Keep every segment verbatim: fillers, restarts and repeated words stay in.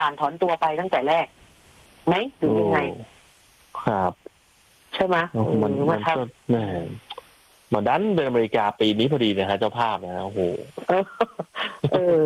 การถอนตัวไปตั้งแต่แรกไหมหรือยังไงครับใช่ไหมมันมันก็แหมมาดันเป็นอเมริกาปีนี้พอดีนะฮะเจ้าภาพนะโอ้โหเออ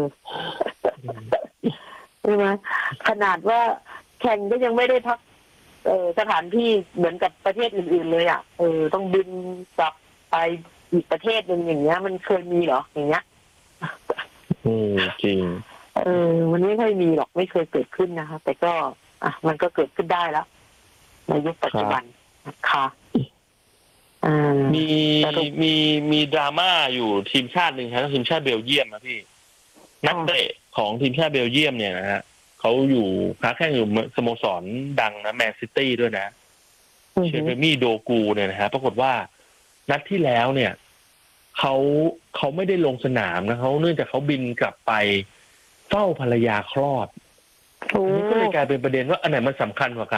ใช่ไหมขนาดว่าแข่งก็ยังไม่ได้พักเออสถานที่เหมือนกับประเทศอื่นๆเลยอ่ะเออต้องบินกลับไปอีกประเทศหนึ่งอย่างเงี้ยมันเคยมีเหรออย่างเงี้ยอืมจริงเออมันไม่ค่อยมีหรอกไม่เคยเกิดขึ้นนะคะแต่ก็อ่ะมันก็เกิดขึ้นได้แล้วในยุคปัจจุบันนะคะมีมีมีดราม่าอยู่ทีมชาติหนึ่งครับทีมชาติเบลเยียมนะพี่นักเตะของทีมชาติเบลเยียมเนี่ยนะฮะเขาอยู่ค้าแข่งอยู่สโมสรดังนะแมนซิตี้ด้วยนะเชเฟมี่โดกูเนี่ยนะฮะปรากฏว่านัดที่แล้วเนี่ยเขาเขาไม่ได้ลงสนามนะเขาเนื่องจากเขาบินกลับไปเฝ้าภรรยาคลอดนี่ก็เลยกลายเป็นประเด็นว่าอันไหนมันสำคัญกว่ากัน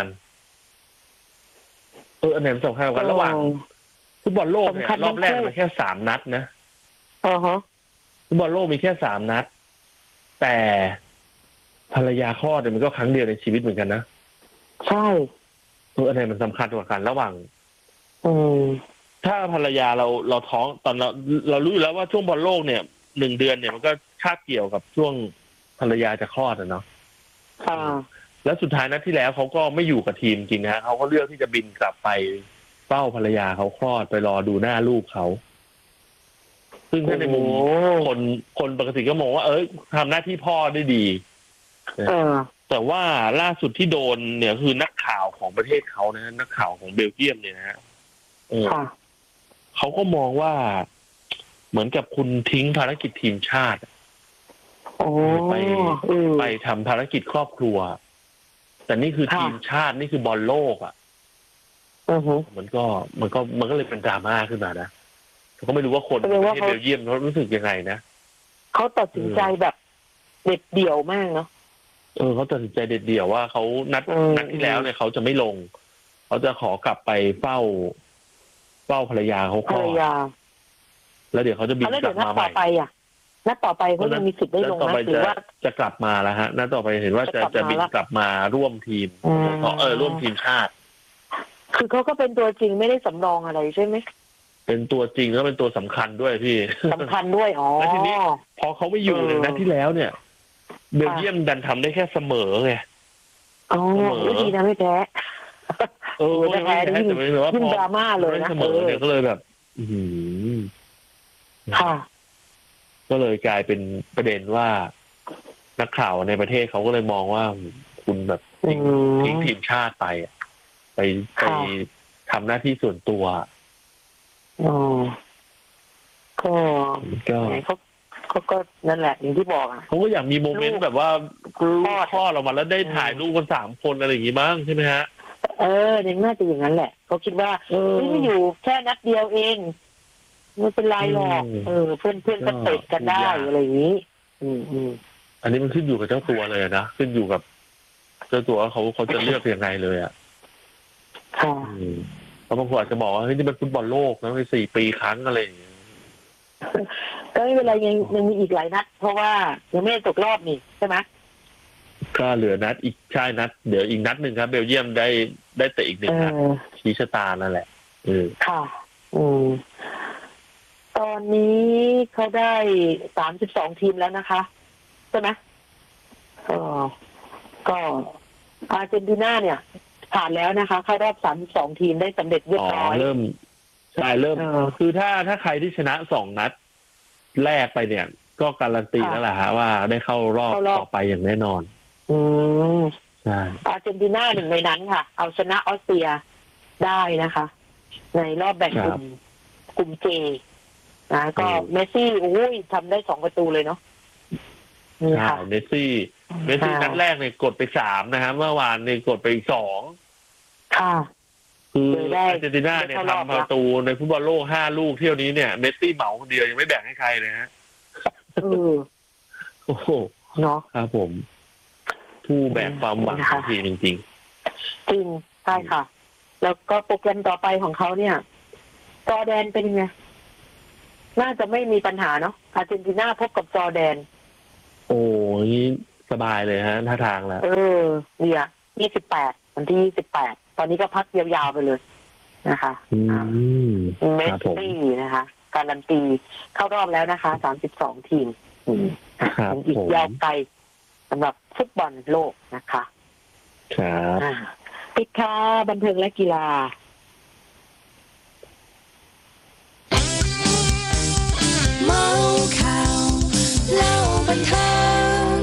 เอออันไหนมันสำคัญกว่ากันระหว่างฟุตบอลโลกเนี่ยรอบแรกมันแค่สามนัดนะอ๋อฮะฟุตบอลโลกมีแค่สามนัดแต่ภรรยาคลอดเนี่ยมันก็ครั้งเดียวในชีวิตเหมือนกันนะใช่เอออันไหนมันสำคัญกว่ากันระหว่างอืมถ้าภรรยาเราเราท้องตอนเราเรารู้อยู่แล้วว่าช่วงบอลโลกเนี่ยหนึ่งเดือนเนี่ยมันก็คาบเกี่ยวกับช่วงภรรยาจะคลอดอะเนาะค่ะแล้วสุดท้ายนัดที่แล้วเขาก็ไม่อยู่กับทีมจริงนะเขาก็เลือกที่จะบินกลับไปเฝ้าภรรยาเขาคลอดไปรอดูหน้าลูกเขาซึ่งถ้าในมุมคนคนปกติก็มองว่าเอ้ยทำหน้าที่พ่อได้ดีแต่ว่าล่าสุดที่โดนเนี่ยคือนักข่าวของประเทศเขานะนักข่าวของเบลเยียมเนี่ยนะฮะเขาก็มองว่าเหมือนกับคุณทิ้งภารกิจทีมชาติไปไปทำภารกิจครอบครัวแต่นี่คือทีมชาตินี่คือบอลโลกอ่ะมันก็มันก็มันก็เลยเป็นดราม่าขึ้นมานะเขาไม่รู้ว่าคนประเทศเบลเยียมเขารู้สึกยังไงนะเขาตัดสินใจแบบเด็ดเดี่ยวมากเนาะเออเขาตัดสินใจเด็ดเดี่ยวว่าเขานัดนัดที่แล้วเนี่ยเขาจะไม่ลงเขาจะขอกลับไปเฝ้าเฝ้าภรรยาเขาก่อนแล้วเดี๋ยวเขาจะบินกลับมาใหม่นัดต่อไปเขายังมีสิทธิ์ได้ลงนะหรือว่าจะกลับมาแล้วฮะนัดต่อไปเห็นว่าจะจะบินกลับมาร่วมทีมเออร่วมทีมชาติคือเขาก็เป็นตัวจริงไม่ได้สำรองอะไรใช่ไหมเป็นตัวจริงแล้วเป็นตัวสำคัญด้วยพี่สำคัญด้วยอ๋อแล้วทีนี้พอเขาไม่อยู่เลยนะที่แล้วเนี่ยเบลเยียมดันทำได้แค่เสมอไงอ๋อดีนะไม่แพ้เออไม่แพ้แต่ไม่รู้ว่าพอดราม่าเลยนะเสมอเนี่ยก็เลยแบบอืมค่ะก็เลยกลายเป็นประเด็นว่านักข่าวในประเทศเขาก็เลยมองว่าคุณแบบทิ้งทิ้งทีมชาติไปไปไปทำหน้าที่ส่วนตัวอ๋อก็ก็เขาเขาก็นั่นแหละอย่างที่บอกอ่ะเขาก็อยากมีโมเมนต์แบบว่าคลอดออกมาแล้วได้ถ่ายรูปกันสามคนอะไรอย่างงี้บ้างใช่ไหมฮะเออเนี่ยน่าจะอย่างนั้นแหละเขาคิดว่าไม่อยู่แค่นัดเดียวเองไม่เป็นไรหรอกเออเพื่อนเพื่อนก็เตะกันได้อะไรอย่างนี้อืมอืมอันนี้มันขึ้นอยู่กับเจ้าตัวเลยนะขึ้นอยู่กับเจ้าตัวเขาเขาจะเลือกยังไงเลยอ่ะค่ะเพราะบางคนอาจจะบอกว่าเฮ้ยนี่มันฟุตบอลโลกนะไม่สี่ปีครั้งอะไรอย่างเงี้ยก็ไม่เป็นไรยังยังมีอีกหลายนัดเพราะว่ายังไม่ตกรอบนี่ใช่ไหมก็เหลือนัดอีกใช่นัดเดี๋ยวอีกนัดหนึ่งครับเบลเยียมได้ได้เตะอีกหนึ่งนัดชี้ชะตานั่นแหละเออค่ะอืมตอนนี้เขาได้สามสิบสองทีมแล้วนะคะใช่ไหมก็ก็อาร์เจนตินาเนี่ยผ่านแล้วนะคะเข้ารอบสามสิบสองทีมได้สำเร็จเรียบร้อยเริ่มใช่เริ่มคือถ้าถ้าใครที่ชนะสองนัดแรกไปเนี่ยก็การันตีแล้วแหละฮะว่าได้เข้ารอบต่อไปอย่างแน่นอนอืมใช่อาร์เจนตินาหนึ่งในนั้นค่ะเอาชนะออสเตรียได้นะคะในรอบแบ่งกลุ่มกลุ่มเจนะก็เมสซี่โอ้ยทำได้สองประตูเลยเนาะใช่เมสซี่เมสซี่นัดแรกเนี่ยกดไปสามนะฮะเมื่อวานเนี่ยกดไปอีกสองค่ะคืออาร์เจนตินาเนี่ยทำประตูในฟุตบอลโลกห้าลูกเที่ยวนี้เนี่ยเมสซี่เหมาคนเดียวยังไม่แบ่งให้ใครเลยฮะเออโอ้โหเนาะครับผมผู้แบกความหวังของทีมจริงจริงจริงใช่ค่ะแล้วก็โปรแกรมต่อไปของเขาเนี่ยจอร์แดนเป็นยังไงน่าจะไม่มีปัญหาเนาะอาร์เจนตินาพบกับจอร์แดนโอ้ยสบายเลยฮะท่าทางแล้วเออเนี่ยยี่สิบแปดวันที่ยี่สิบแปดตอนนี้ก็พักยาวๆไปเลยนะคะอืมเมครัสบผมซี่นะคะการันตีเข้ารอบแล้วนะคะสามสิบสองทีมอืมครับอีกผมยาวไกลสำหรับฟุตบอลโลกนะคะครับอ่าปิดค่าบันเทิงและกีฬาเมาข่าวเล่าบันเทิง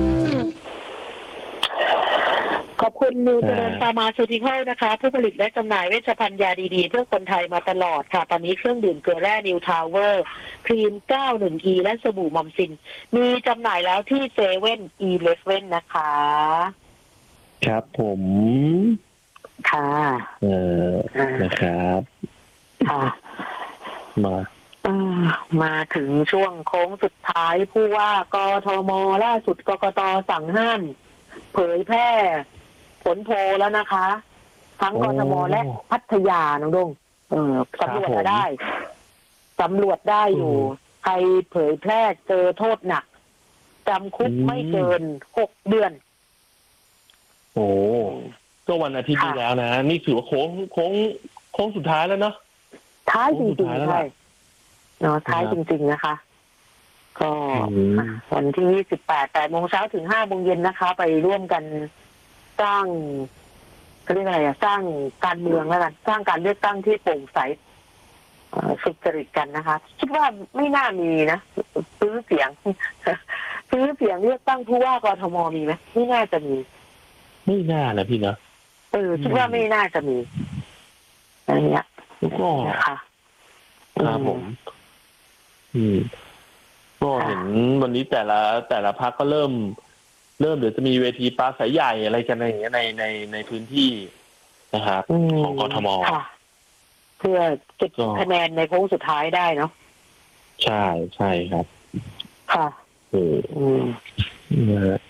ขอบคุณนิวเจริญฟาร์มาซูติคอลนะคะผู้ผลิตและจำหน่ายเวชภัณฑ์ยาดีๆเพื่อคนไทยมาตลอดค่ะตอนนี้เครื่องดื่มเกลือแร่นิวทาวเวอร์ครีม เก้าสิบ อี และสบู่มอมซินมีจำหน่ายแล้วที่เซเว่นอีเลฟเว่นนะคะครับผมค่ะเออนะครับค่ะมาอ่ามาถึงช่วงโค้งสุดท้ายผู้ว่ากทมล่าสุดกกตสั่งห้ามเผยแพร่ผลโพลแล้วนะคะ ทั้งกทมและพัทยาน้องดงเออสำรวจมาได้สำรวจได้อยู่ใครเผยแพร่เจอโทษหนักจำคุกไม่เกินหกเดือนโอ้ก็วันอาทิตย์ที่แล้วนะนี่ถือว่าโค้งโค้งโค้งสุดท้ายแล้วเนาะท้ายจริงๆใช่เนาะท้ายจริงๆนะคะ ก็วันที่ยี่สิบแปดแปดโมงเช้าถึงห้าโมงเย็นนะคะ ไปร่วมกันสร้างเขาเรียกอะไรอะสร้างการเมืองแล้วกันสร้างการเลือกตั้งที่โปร่งใสสุจริตกันนะคะ คิดว่าไม่น่ามีนะซื้อเสียง ซื้อเสียงเลือกตั้งผู้ว่ากทมมีไหมไม่น่าจะมีไม่น่านะพี่นะเออคิดว่าไม่น่าจะมีอะไรเงี้ยก็นะคะครับผม อืมก็เห็นวันนี้แต่ละแต่ละพรรคก็เริ่ม เริ่มเดี๋ยวจะมีเวทีปราศัยใหญ่อะไรกันอะไรอย่างเงี้ยในในในพื้นที่นะครับของกทมเพื่อเก็บคะแนนในโค้งสุดท้ายได้เนาะใช่ใช่ครับค่ะเออนะฮะ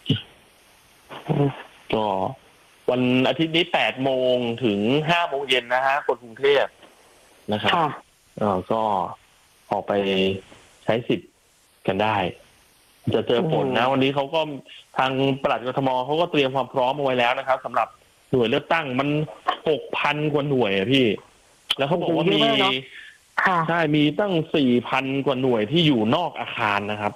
ก็วันอาทิตย์นี้แปดโมงถึงห้าโมงเย็นนะฮะคนกรุงเทพนะครับเออก็ออกไปใช้สิทธิ์กันได้จะเจอฝนนะวันนี้เขาก็ทางปลัดกทมเขาก็เตรียมความพร้อมเอาไว้แล้วนะครับสำหรับหน่วยเลือกตั้งมันหกพันกว่าหน่วยอะพี่แล้วเขาบอกว่ามีใช่มีตั้งสี่พันกว่าหน่วยที่อยู่นอกอาคารนะครับ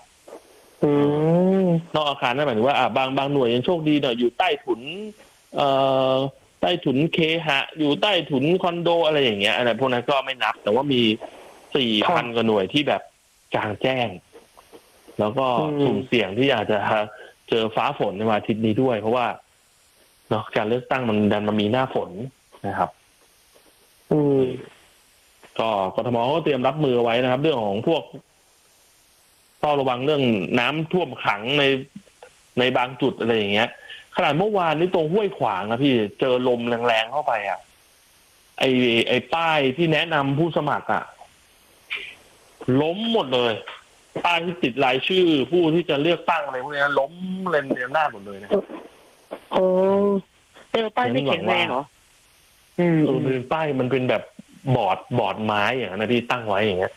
นอกอาคารนั่นหมายถึงว่าอ่าบางบางหน่วยยังโชคดีหน่อยอยู่ใต้ถุนเอ่อใต้ถุนเคหะอยู่ใต้ถุนคอนโดอะไรอย่างเงี้ยอะไรพวกนั้นก็ไม่นับแต่ว่ามีสี่พันกว่าหน่วยที่แบบกลางแจ้งแล้วก็สุ่มเสี่ยงที่อาจจะเจอฟ้าฝนในวันอาทิตย์นี้ด้วยเพราะว่าเนาะการเลือกตั้งมันดันมามีหน้าฝนนะครับอืมก็กทมก็เตรียมรับมือไว้นะครับเรื่องของพวกเฝ้าระวังเรื่องน้ำท่วมขังในในบางจุดอะไรอย่างเงี้ยขนาดเมื่อวานนี้ตรงห้วยขวางนะพี่เจอลมแรงๆเข้าไปอ่ะไอไอป้ายที่แนะนำผู้สมัครอ่ะล้มหมดเลยป้ายที่ติดรายชื่อผู้ที่จะเลือกตั้งอะไรพวกนี้ล้มเลนเดียวหน้าหมดเลยนะโอ้เออป้ายไม่แข็งแรงเหรออืมเออมันเป็นป้ายมันเป็นแบบบอร์ดบอร์ดไม้อย่างนั้นที่ตั้งไว้อย่างเงี้ย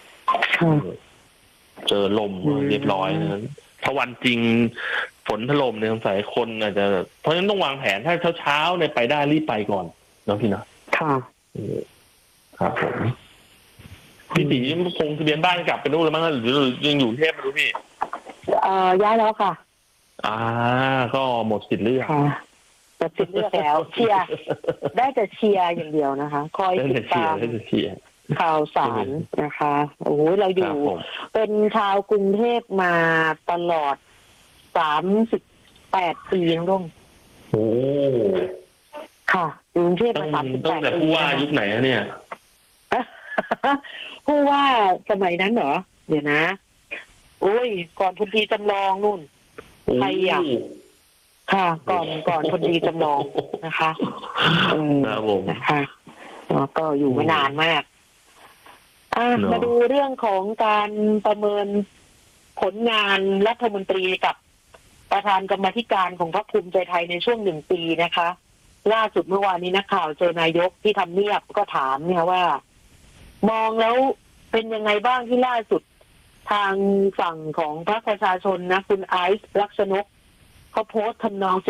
เจอลมเรียบร้อยนะถ้าวันจริงฝนถล่มเนี่ยสงสัยคนอาจจะเพราะฉะนั้นต้องวางแผนถ้าเช้าๆเนี่ยไปได้รีบไปก่อนนะพี่นะค่ะครับผมพี่ตีคงทะเบียนบ้านกลับไปนู่นแล้วมั้งหรือยังอยู่เทพไม่รู้พี่เอ่อย้ายแล้วค่ะอ่าก็หมดสิทธิ์เลือกค่ะหมดสิทธิ์เลือกแล้วเชียร์ได้แต่เชียร์อย่างเดียวนะคะคอยติดตามข่าวสารนะคะโอ้โหเราอยู่เป็นชาวกรุงเทพมาตลอดสามสิบแปดปีน้องดงโอ้ค่ะกรุงเทพมาสามสิบแปดปีตั้งแต่ผู้ว่ายุคไหนเนี่ยผู้ว่าสมัยนั้นเหรอเดี๋ยวนะโอ้ยก่อนพลตรีจำลองนู่นใครอ่ะค่ะก่อนก่อนพลตรีจำลองนะคะอืมนะคะก็อยู่มานานมากอ่ะมาดูเรื่องของการประเมินผลงานรัฐมนตรีกับประธานกรรมาธิการของพรรคภูมิใจไทยในช่วงหนึ่งปีนะคะล่าสุดเมื่อวานนี้นักข่าวเจอนายกที่ทำเนียบก็ถามเนี่ยว่ามองแล้วเป็นยังไงบ้างที่ล่าสุดทางฝั่งของพรรคประชาชนนะคุณไอซ์ลักษณกเขาโพสต์ทำนอง